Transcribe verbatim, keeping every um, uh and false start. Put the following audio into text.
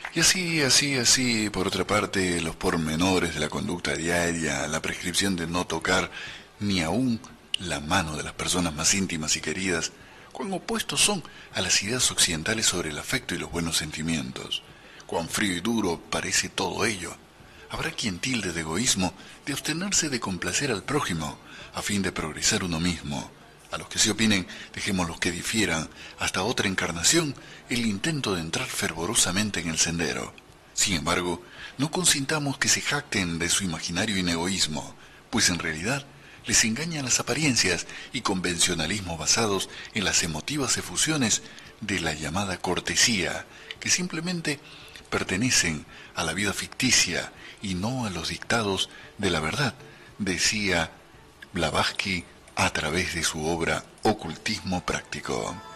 Y así, así, así, por otra parte, los pormenores de la conducta diaria, la prescripción de no tocar ni aún la mano de las personas más íntimas y queridas, cuán opuestos son a las ideas occidentales sobre el afecto y los buenos sentimientos. Cuán frío y duro parece todo ello. Habrá quien tilde de egoísmo de abstenerse de complacer al prójimo a fin de progresar uno mismo. A los que se opinen, dejémoslos que difieran, hasta otra encarnación, el intento de entrar fervorosamente en el sendero. Sin embargo, no consintamos que se jacten de su imaginario inegoísmo, pues en realidad les engañan las apariencias y convencionalismos basados en las emotivas efusiones de la llamada cortesía, que simplemente pertenecen a la vida ficticia y no a los dictados de la verdad, decía Blavatsky a través de su obra Ocultismo Práctico.